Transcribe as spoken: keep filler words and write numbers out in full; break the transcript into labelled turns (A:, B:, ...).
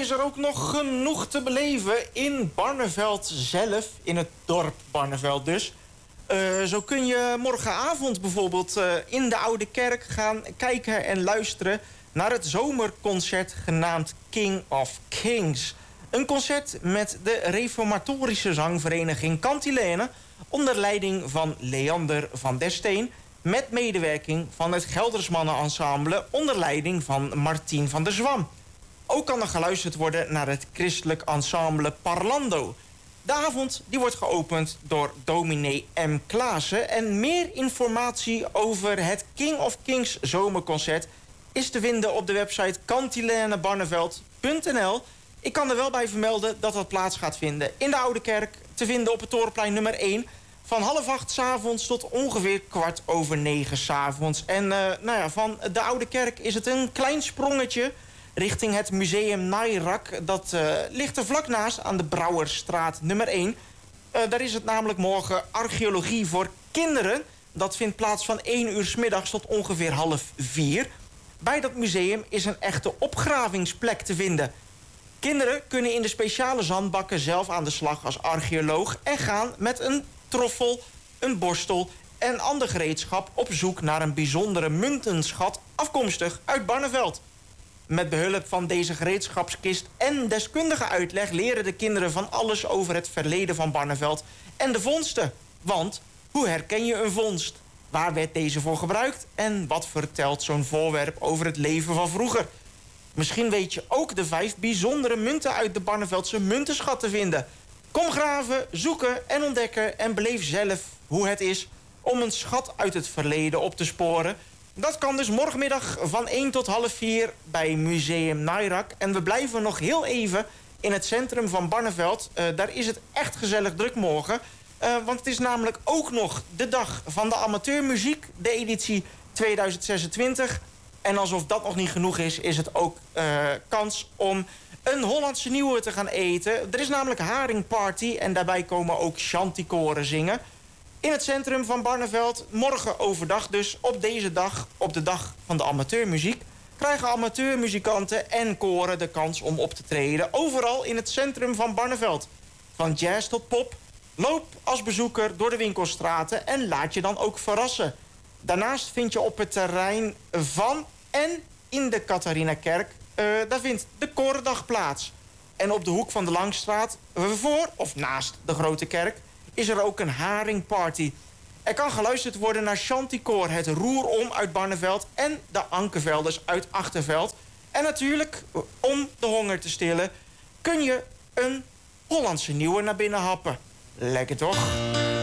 A: is er ook nog genoeg te beleven in Barneveld zelf, in het dorp Barneveld dus. Uh, zo kun je morgenavond bijvoorbeeld uh, in de Oude Kerk gaan kijken en luisteren naar het zomerconcert genaamd King of Kings. Een concert met de reformatorische zangvereniging Cantilene onder leiding van Leander van der Steen, met medewerking van het Geldersmannen-ensemble onder leiding van Martien van der Zwam. Ook kan er geluisterd worden naar het christelijk ensemble Parlando. De avond die wordt geopend door dominee M. Klaassen. En meer informatie over het King of Kings zomerconcert is te vinden op de website cantilenebarneveld punt n l. Ik kan er wel bij vermelden dat dat plaats gaat vinden in de Oude Kerk, te vinden op het Torenplein nummer één... van half acht 's avonds tot ongeveer kwart over negen 's avonds. En uh, nou ja, van de Oude Kerk is het een klein sprongetje richting het museum Nairac. Dat uh, ligt er vlak naast aan de Brouwersstraat nummer één. Uh, daar is het namelijk morgen archeologie voor kinderen. Dat vindt plaats van één uur 's middags tot ongeveer half vier. Bij dat museum is een echte opgravingsplek te vinden. Kinderen kunnen in de speciale zandbakken zelf aan de slag als archeoloog en gaan met een troffel, een borstel en ander gereedschap op zoek naar een bijzondere muntenschat afkomstig uit Barneveld. Met behulp van deze gereedschapskist en deskundige uitleg leren de kinderen van alles over het verleden van Barneveld en de vondsten. Want hoe herken je een vondst? Waar werd deze voor gebruikt? En wat vertelt zo'n voorwerp over het leven van vroeger? Misschien weet je ook de vijf bijzondere munten uit de Barneveldse muntenschat te vinden. Kom graven, zoeken en ontdekken en beleef zelf hoe het is om een schat uit het verleden op te sporen. Dat kan dus morgenmiddag van één tot half vier bij Museum Nairac. En we blijven nog heel even in het centrum van Barneveld. Uh, daar is het echt gezellig druk morgen. Uh, want het is namelijk ook nog de dag van de amateurmuziek, de editie tweeduizend zesentwintig. En alsof dat nog niet genoeg is, is het ook uh, kans om een Hollandse nieuwe te gaan eten. Er is namelijk haringparty en daarbij komen ook chanticoren zingen. In het centrum van Barneveld, morgen overdag dus, op deze dag, op de dag van de amateurmuziek, krijgen amateurmuzikanten en koren de kans om op te treden. Overal in het centrum van Barneveld. Van jazz tot pop. Loop als bezoeker door de winkelstraten en laat je dan ook verrassen. Daarnaast vind je op het terrein van en in de Catharinakerk, uh, daar vindt de korendag plaats. En op de hoek van de Langstraat, voor of naast de Grote Kerk, is er ook een haringparty. Er kan geluisterd worden naar Chanticoor, het Roerom uit Barneveld en de Ankervelders uit Achterveld. En natuurlijk, om de honger te stillen, kun je een Hollandse nieuwe naar binnen happen. Lekker toch?